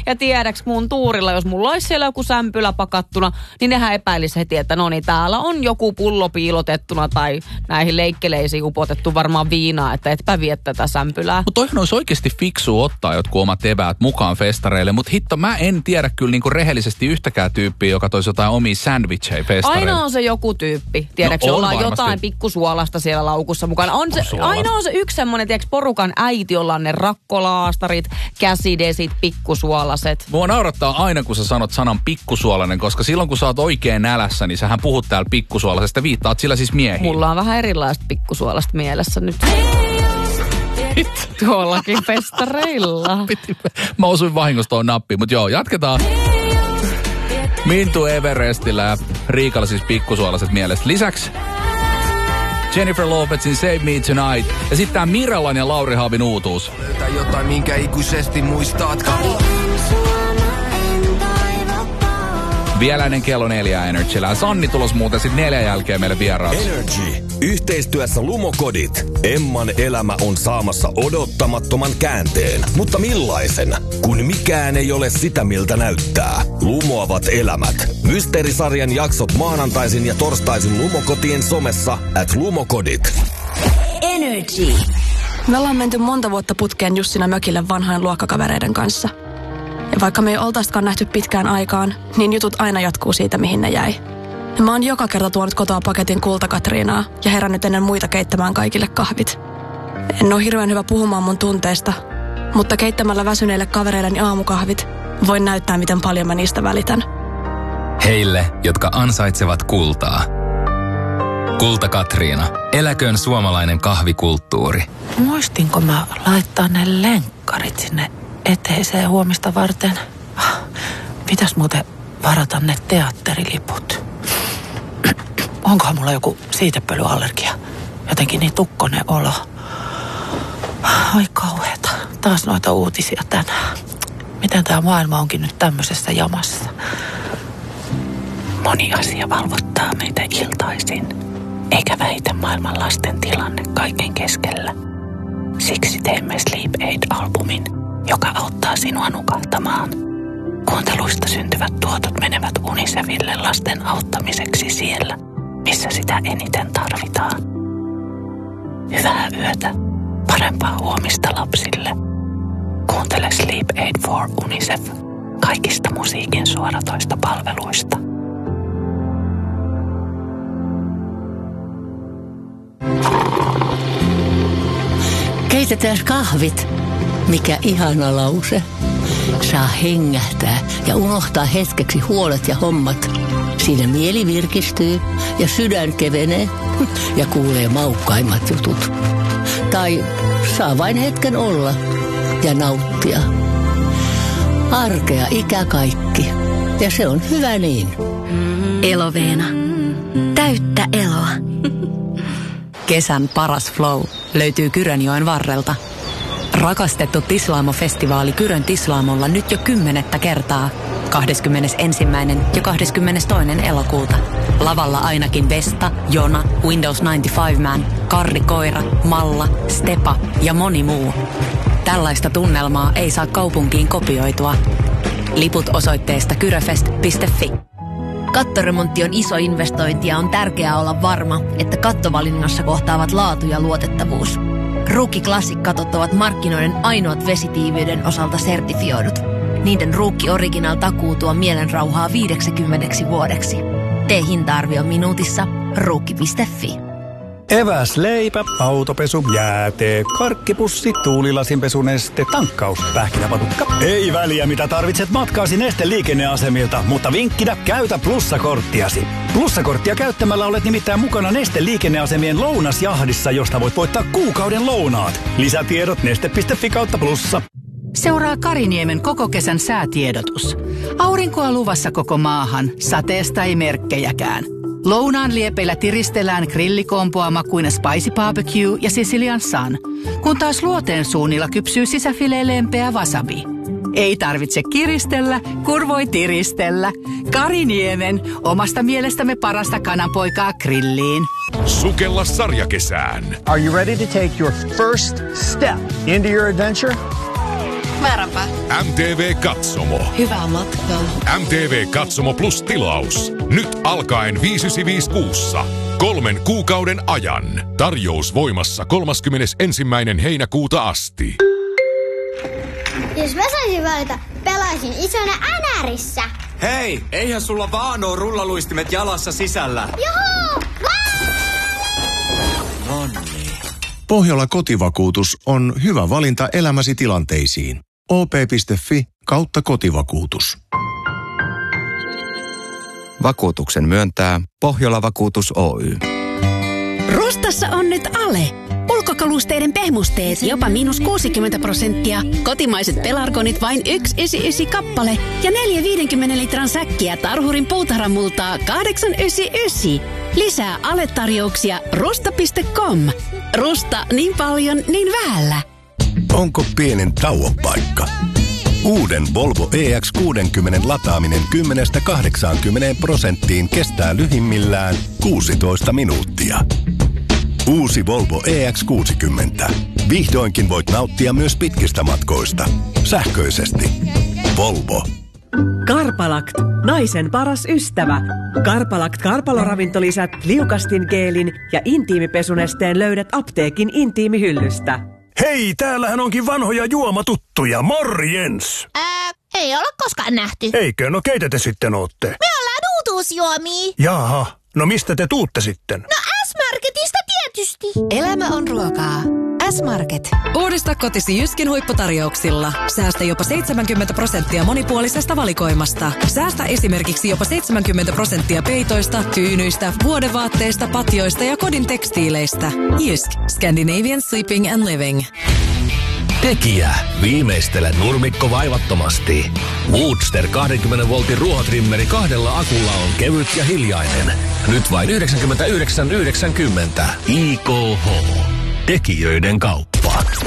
Ja tiedäks mun tuurilla, jos mulla olisi siellä joku sämpylä pakattuna, niin nehän epäilisi heti, että no niin, täällä on joku pullo piilotettuna tai näihin leikkeleisiin upotettu varmaan viinaa, että etpä vie tätä sämpylää. Mutta toihan olisi oikeasti fiksu ottaa jotkut omat eväät mukaan festareille, mutta hitto, mä en tiedä kyllä niinku rehellisesti yhtäkään tyyppiä, joka toisi jotain omia sandwicheja festareille. Aina on se joku tyyppi. Tiedätkö, no, jolla on varmasti jotain pikkusuolasta siellä laukussa mukana. Aina on se yksi semmoinen, tiedätkö, porukan äiti, jolla on ne rakkolaastarit, käsidesit, pikkusuolaset. Mua naurattaa aina, kun sä sanot sanan pikkusuolainen, koska silloin kun sä oot oikein nälässä, niin sähän puhut täällä pikkusuolasesta, viittaat sillä siis miehiin. Mulla on vähän erilaista pikkusuolasta mielessä nyt. Tuollakin festareilla. Mä osuin vahingossa tuohon nappiin, mutta joo, jatketaan. Mintu Everestillä ja Riikalla siis pikkusuolaset mielestä. Lisäksi Jennifer Lopezin Save Me Tonight. Ja sitten tää Mirallan ja Lauri Haavin uutuus. Löytä jotain, minkä ikuisesti muistaatkaan. Vielä ennen kello 4 Energyllä. Sanni tulos muuten sitten 4 jälkeen meille vieraaksi. Energy. Yhteistyössä Lumokodit. Emman elämä on saamassa odottamattoman käänteen. Mutta millaisen? Kun mikään ei ole sitä, miltä näyttää. Lumoavat elämät. Mysteerisarjan jaksot maanantaisin ja torstaisin Lumokotien somessa @Lumokodit. Energy. Me ollaan menty monta vuotta putkeen Jussina mökille vanhain luokkakavereiden kanssa. Ja vaikka me ei oltaisikaan nähty pitkään aikaan, niin jutut aina jatkuu siitä, mihin ne jäi. Ja mä oon joka kerta tuonut kotoa paketin kultakatriinaa ja herännyt ennen muita keittämään kaikille kahvit. En oo hirveän hyvä puhumaan mun tunteista, mutta keittämällä väsyneille kavereilleni aamukahvit voin näyttää, miten paljon mä niistä välitän. Heille, jotka ansaitsevat kultaa. Kulta Katriina. Eläköön suomalainen kahvikulttuuri. Muistinko mä laittaa ne lenkkarit sinne eteiseen huomista varten? Pitäis muuten varata ne teatteriliput. Onkohan mulla joku siitepölyallergia? Jotenkin niin tukkonen olo. Ai kauheeta. Taas noita uutisia tänään. Miten tää maailma onkin nyt tämmöisessä jamassa? Moni asia valvottaa meitä iltaisin. Eikä väitä maailman lasten tilanne kaiken keskellä. Siksi teemme Sleep Aid-albumin, joka auttaa sinua nukahtamaan. Kuunteluista syntyvät tuotot menevät UNICEFille lasten auttamiseksi siellä, missä sitä eniten tarvitaan. Hyvää yötä, parempaa huomista lapsille. Kuuntele Sleep Aid for UNICEF kaikista musiikin suoratoistopalveluista. Keitetään kahvit. Mikä ihana lause. Saa hengähtää ja unohtaa hetkeksi huolet ja hommat. Siinä mieli virkistyy ja sydän kevenee ja kuulee maukkaimmat jutut. Tai saa vain hetken olla ja nauttia. Arkea ikä kaikki. Ja se on hyvä niin. Eloveena. Täyttä eloa. Kesän paras flow löytyy Kyrönjoen varrelta. Rakastettu Tislaamo-festivaali Kyrön Tislaamolla nyt jo 10. kertaa. 21. ja 22. elokuuta. Lavalla ainakin Vesta, Jona, Windows 95 Man, Karri Koira, Malla, Stepa ja moni muu. Tällaista tunnelmaa ei saa kaupunkiin kopioitua. Liput osoitteesta kyröfest.fi. Kattoremontti on iso investointi ja on tärkeää olla varma, että kattovalinnassa kohtaavat laatu ja luotettavuus. Rookie Classic-katot ovat markkinoiden ainoat vesitiiviyden osalta sertifioidut. Niiden Rookie Original takuu tuo mielenrauhaa 50 vuodeksi. Tee hinta-arvio minuutissa rookie.fi. Eväs, leipä, autopesu, jäätee, karkkipussi, tuulilasinpesuneste, tankkaus, pähkinäpatukka. Ei väliä mitä tarvitset matkaasi Neste liikenneasemilta, mutta vinkkinä käytä plussakorttiasi. Plussakorttia käyttämällä olet nimittäin mukana Neste liikenneasemien lounasjahdissa, josta voit voittaa kuukauden lounaat. Lisätiedot neste.fi/plussa. Seuraa Kariniemen koko kesän säätiedotus. Aurinkoa luvassa koko maahan, sateesta ei merkkejäkään. Lounaan liepeillä tiristellään grillikompoa makuina Spicy Barbecue ja Sicilian Sun, kun taas luoteen suunnilla kypsyy sisäfileen lempeä wasabi. Ei tarvitse kiristellä, kun voi tiristellä. Kariniemen, omasta mielestämme parasta kananpoikaa grilliin. Sukella sarjakesään. Are you ready to take your first step into your adventure? Määränpä. MTV Katsomo. Hyvää matkaa. MTV Katsomo Plus tilaus. Nyt alkaen 595 kuussa. 3 kuukauden ajan. Tarjous voimassa 31. heinäkuuta asti. Jos mä saisin valita, pelaisin isona NRissä. Hei, eihän sulla vaan oo rullaluistimet jalassa sisällä. Juhu! Nonni. Pohjola kotivakuutus on hyvä valinta elämäsi tilanteisiin. op.fi/kotivakuutus. Vakuutuksen myöntää Pohjola Vakuutus Oy. Rustassa on nyt ale. Ulkokalusteiden pehmusteet jopa -60%. Kotimaiset pelargonit vain 1,99 kappale. Ja 4 50 litran säkkiä Tarhurin puutarhamultaa 8,99. Lisää ale-tarjouksia rusta.com. Rusta niin paljon, niin vähällä. Onko pienen tauon paikka? Uuden Volvo EX60 lataaminen 10–80% kestää lyhimmillään 16 minuuttia. Uusi Volvo EX60. Vihdoinkin voit nauttia myös pitkistä matkoista. Sähköisesti. Volvo. Karpalakt, naisen paras ystävä. Karpalakt karpaloravintolisät, liukastingeelin ja intiimipesunesteen löydät apteekin intiimihyllystä. Hei, täällähän onkin vanhoja juomatuttuja. Morjens! Ei olla koskaan nähty. Eikö? No keitä te sitten ootte? Me ollaan uutuusjuomia. Jaha, no mistä te tuutte sitten? No S-Marketista tietysti. Elämä on ruokaa. S-Market. Uudista kotisi Jyskin huipputarjouksilla. Säästä jopa 70% monipuolisesta valikoimasta. Säästä esimerkiksi jopa 70% peitoista, tyynyistä, vuodevaatteista, patjoista ja kodin tekstiileistä. Jysk. Scandinavian Sleeping and Living. Tekijä. Viimeistele nurmikko vaivattomasti. Woodster 20 voltin ruohotrimmeri 2 akulla on kevyt ja hiljainen. Nyt vain 99,90. IKH. Tekijöiden kauppa.